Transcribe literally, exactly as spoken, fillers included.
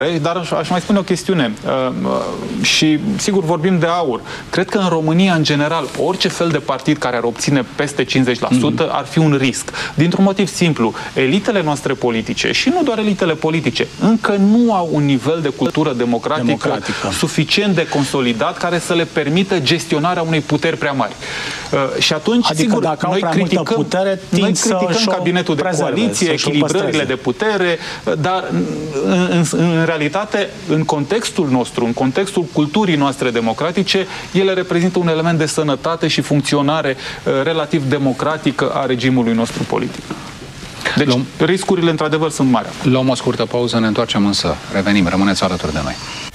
Dar aș mai spune o chestiune și sigur vorbim de aur. Cred că în România, în general, orice fel de partid care ar obține peste cincizeci la sută ar fi un risc. Dintr-un motiv simplu, elitele noastre politice și nu doar elitele politice, încă nu au un nivel de cultură democratică, democratică. suficient de consolidat care să le permită gestionarea unei puteri prea mari. Și atunci, adică sigur, dacă noi criticăm, putere, noi criticăm cabinetul de coaliție, echilibrările de putere, dar în, în, în realitate, în contextul nostru, în contextul culturii noastre democratice, ele reprezintă un element de sănătate și funcționare uh, relativ democratică a regimului nostru politic. Deci, Luăm... riscurile, într-adevăr, sunt mari. Luăm o scurtă pauză, ne întoarcem însă. Revenim, rămâneți alături de noi.